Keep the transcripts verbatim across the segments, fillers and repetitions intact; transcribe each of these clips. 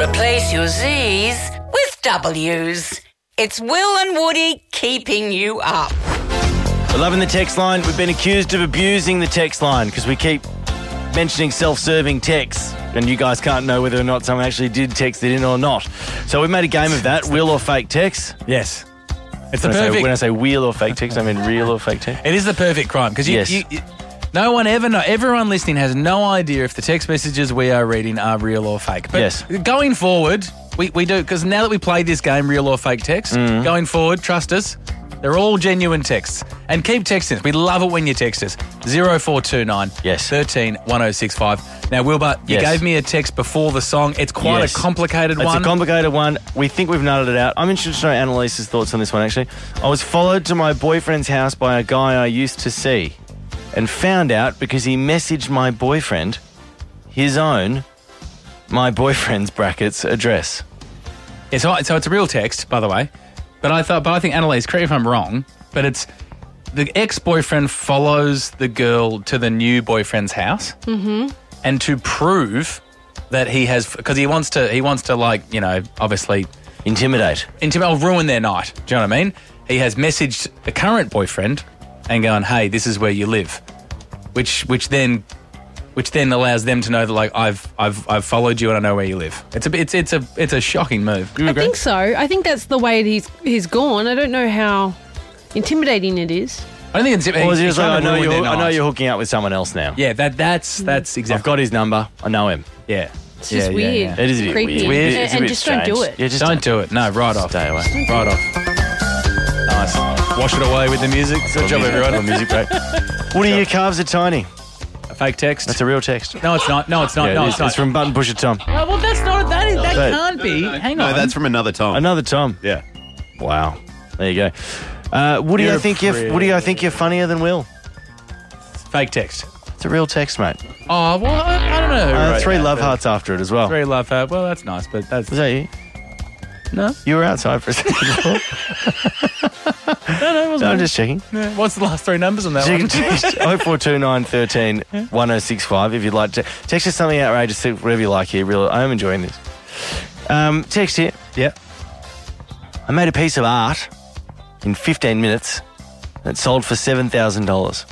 Replace your Z's with W's. It's Will and Woody keeping you up. We're loving the text line. We've been accused of abusing the text line because we keep mentioning self-serving texts, and you guys can't know whether or not someone actually did text it in or not. So we've made a game of that, real or fake text. Yes. It's the When I, say, perfect... when I say real or fake text, I mean real or fake text. It is the perfect crime because you, Yes. you, you, no one ever know. Everyone listening has no idea if the text messages we are reading are real or fake. But Yes. going forward, we, we do, because now that we played this game, real or fake text, Mm. going forward, trust us, they're all genuine texts. And keep texting us. We love it when you text us. zero four two nine Yes. thirteen one oh six five. Now, Wilbur, you Yes. gave me a text before the song. It's quite Yes. a complicated It's one. a complicated one. We think we've nailed it out. I'm interested to know Annalise's thoughts on this one, actually. I was followed to my boyfriend's house by a guy I used to see and found out because he messaged my boyfriend his own, my boyfriend's brackets, address. Yeah, so, so it's a real text, by the way. But I thought, but I think, Annalise, correct me if I'm wrong, but it's the ex-boyfriend follows the girl to the new boyfriend's house, mm-hmm. and to prove that he has, because he wants to, he wants to, like, you know, obviously Intimidate. intimidate, ruin their night. Do you know what I mean? He has messaged the current boyfriend and gone, "Hey, this is where you live," which which then. Which then allows them to know that, like, I've I've I've followed you and I know where you live. It's a it's it's a it's a shocking move. Do you I agree? think so. I think that's the way he's he's gone. I don't know how intimidating it is. I don't think it's. Or was he he's just like, I trying to know, ruin you're, their I know night. you're hooking up with someone else now. Yeah, that that's that's exactly. I've got his number. I know him. Yeah, It's just yeah, weird. Yeah, yeah. It is a bit Creepy. weird. And- It's a and bit just don't do strange. it. Yeah, just Don't do it. No, right off. Stay away. Right off. Nice. Wash it away with the music. Good job, Music- everyone. Music break. Woody, your calves are tiny. A fake text. That's a real text. no, it's not. No, it's not. Yeah, no, it it's is. not. It's from Button Pusher Tom. Oh, well, that's not. That is. That That- can't be. Hang No, on. that's from another Tom. Another Tom. Yeah. Wow. There you go. Uh, Woody, You're I think you're pretty. Woody, I think you're funnier than Will. fake text. It's a real text, mate. Oh well, I, I don't know. Who Uh, wrote three that, love but- hearts after it as well. Three love heart. Well, that's nice, but that's Was that you? no. You were outside for a second before. No, no, it wasn't. No, I'm just checking. Yeah. What's the last three numbers on that So you one? can text oh four two nine thirteen one oh six five if you'd like to. Text us something outrageous, whatever you like here. Real, I'm enjoying this. Um, text here. Yeah. I made a piece of art in fifteen minutes that sold for seven thousand dollars.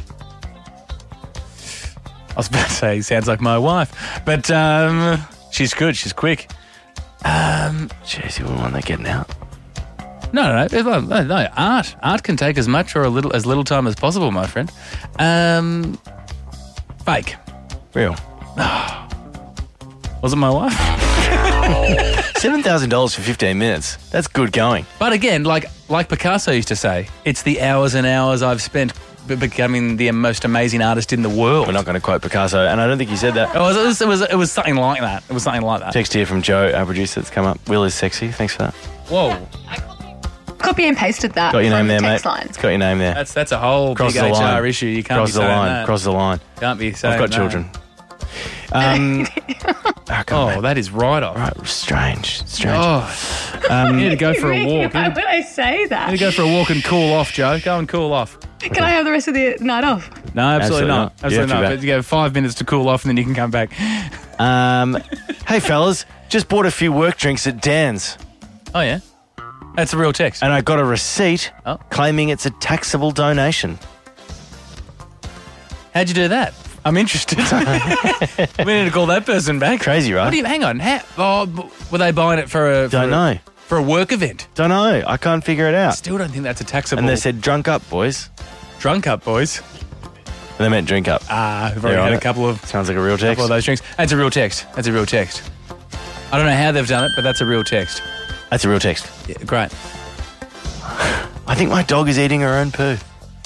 I was about to say, sounds like my wife, but um, she's good. She's quick. Um, Jeez, you wouldn't want that getting out. no, no, no, it's like- no, no. Art, art can take as much or a little as little time as possible, my friend. Um, fake. Real. Was it my wife? seven thousand dollars for fifteen minutes. That's good going. But again, like like Picasso used to say, it's the hours and hours I've spent be- becoming the most amazing artist in the world. We're not going to quote Picasso, and I don't think you said that. It was, it was, it was, it was something like that. It was something like that. Text here from Joe, our producer, that's come up. Will is sexy. Thanks for that. Whoa, Copy and pasted that Got your from name there, the mate. text line. It's got your name there. that's that's a whole Cross big the H R line. issue. You can't Cross be the saying line. that. Cross the line. Can't be saying I've got that. children. Um, oh, come on, Oh, that is right off. Right, strange, strange. Oh, Um, you need to go for a walk. Why You would I say need that? to go for a walk and cool off, Joe. Go and cool off. Can I have the rest of the night off? No, absolutely, Absolutely not. not. You Absolutely have to not. be But back. you have five minutes to cool off and then you can come back. um, hey, fellas, just bought a few work drinks at Dan's, Oh, yeah? That's a real text. and I got a receipt Oh. claiming it's a taxable donation. How'd you do that? I'm interested. We need to call that person back. Crazy, right? What do you, hang on. How, oh, b- were they buying it for a, for Don't a, know. for a work event? Don't know. I can't figure it out. Still don't think that's a taxable. And they said, drunk up, boys. drunk up, boys. And they meant drink up. Ah, we've already They're had on a it. couple of, Sounds like a real text. couple of those drinks. That's a real text. That's a real text. I don't know how they've done it, but that's a real text. That's a real text. Yeah, great. I think my dog is eating her own poo.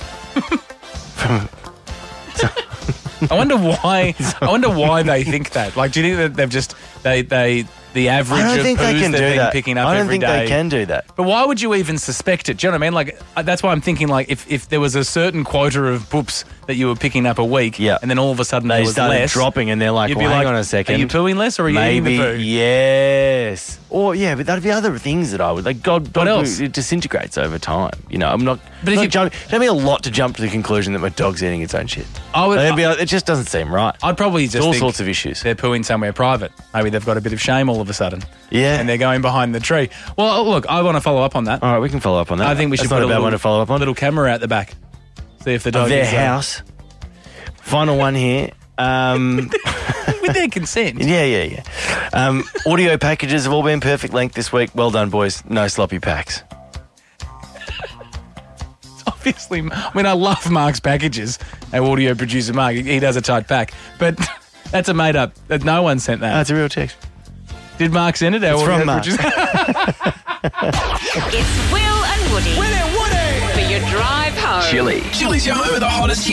I wonder why. I wonder why they think that. Like, do you think that they've just they they the average I don't of think poos they can they've do been that. picking up I don't every think day? they can do that. But why would you even suspect it? Do you know what I mean? Like, uh, that's why I'm thinking, like, if, if there was a certain quota of poops that you were picking up a week, Yeah. and then all of a sudden They there was started less, dropping and they're like, you'd well, be hang like, on a second. are you pooing less or are you Maybe, eating the poo? yes. Or, yeah, but that'd be other things that I would, like, God, dog else? poo, it disintegrates over time. You know, I'm not, But if not you- jump, it'd be a lot to jump to the conclusion that my dog's eating its own shit. I would- Like, it'd be like, it just doesn't seem right. I'd probably just There's all think sorts of issues. they're pooing somewhere private. Maybe they've got a bit of shame all of a sudden. Yeah. And they're going behind the tree. Well, look, I want to follow up on that. All right, we can follow up on that. I think we should That's put not a a bad little, one to follow up on. little camera out the back. See if the dog Of their is, uh, house. Final one here. Um, with their consent. yeah, yeah, yeah. Um, audio packages have all been perfect length this week. Well done, boys. No sloppy packs. Obviously, I mean, I love Mark's packages. Our audio producer, Mark, he he does a tight pack. But that's a made up. That no one sent that. That's a real text. Did Mark send it? Our It's audio from Mark. producer? It's Will and Woody. Will and Woody. For your drive home. Chili's your home of the hottest hits.